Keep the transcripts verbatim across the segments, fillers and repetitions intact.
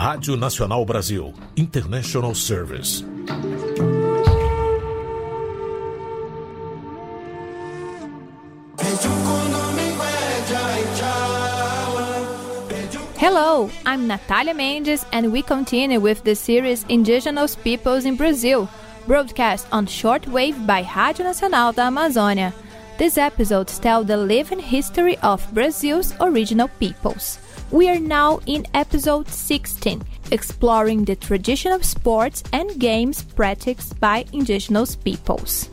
Rádio Nacional Brasil, International Service. Hello, I'm Natalia Mendes, and we continue with the series Indigenous Peoples in Brazil, broadcast on shortwave by Rádio Nacional da Amazônia. These episodes tell the living history of Brazil's original peoples. We are now in episode sixteen, exploring the traditional sports and games practiced by indigenous peoples.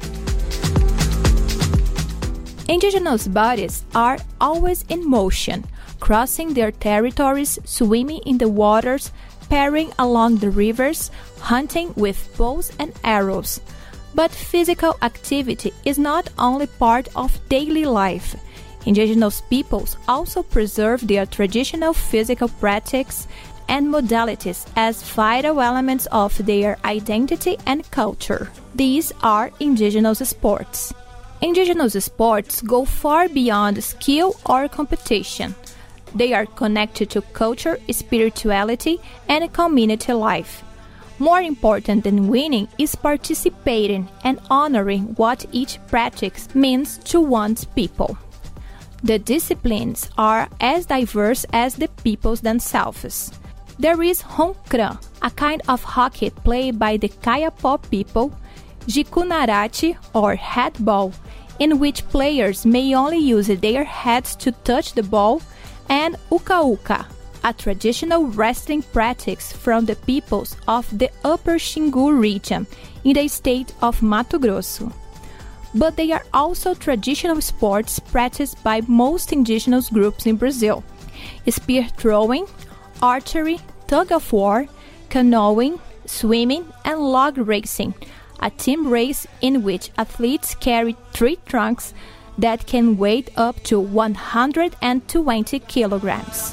Indigenous bodies are always in motion, crossing their territories, swimming in the waters, paddling along the rivers, hunting with bows and arrows. But physical activity is not only part of daily life. Indigenous peoples also preserve their traditional physical practices and modalities as vital elements of their identity and culture. These are indigenous sports. Indigenous sports go far beyond skill or competition. They are connected to culture, spirituality, and community life. More important than winning is participating and honoring what each practice means to one's people. The disciplines are as diverse as the peoples themselves. There is Roncran, a kind of hockey played by the Kayapó people, Jicunarate or headball, in which players may only use their heads to touch the ball, and Uka-Uka, a traditional wrestling practice from the peoples of the Upper Xingu region in the state of Mato Grosso. But they are also traditional sports practiced by most indigenous groups in Brazil: spear throwing, archery, tug-of-war, canoeing, swimming, and log racing, a team race in which athletes carry three trunks that can weigh up to one hundred twenty kilograms.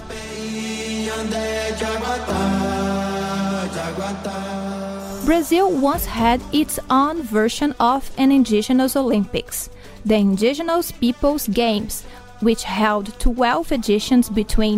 Brazil once had its own version of an Indigenous Olympics, the Indigenous Peoples Games, which held twelve editions between